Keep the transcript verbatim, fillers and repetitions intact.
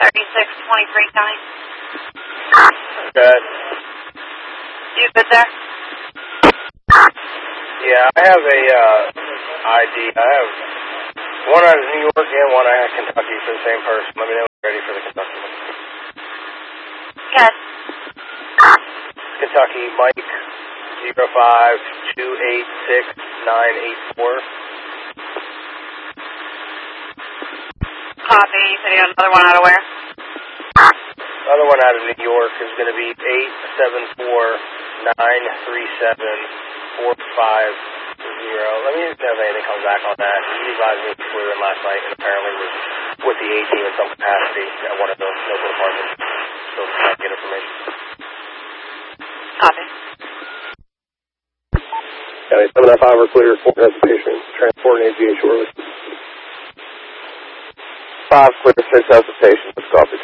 thirty-six twenty-three County. Good. You good there? Yeah, I have a uh, I D. I have one out of New York and one out of Kentucky for the same person. Let me know when you're ready for the Kentucky one. Yes. Kentucky, Mike, zero five two eight six nine eight four. Copy. You said you had another one out of where? Another one out of New York is going to be eight seven four nine three seven four five zero. Let me know if anything comes back on that. He advised me he flew in last night and apparently was with the A-team in some capacity at one of the local departments. Still trying to get information. Copy. County seven oh five are clear for hesitation. Transport and A G A shortly. five clear, six hesitation. Let's copy.